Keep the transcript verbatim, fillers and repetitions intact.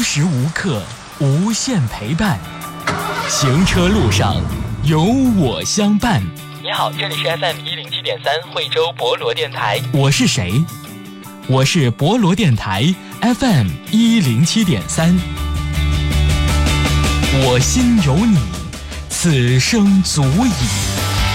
时无刻，无限陪伴。行车路上有我相伴。 你好，这里是 F M 一零七点三惠州博罗电台。 我是谁？我是博罗电台 F M 一零七点三。我心有你，此生足矣。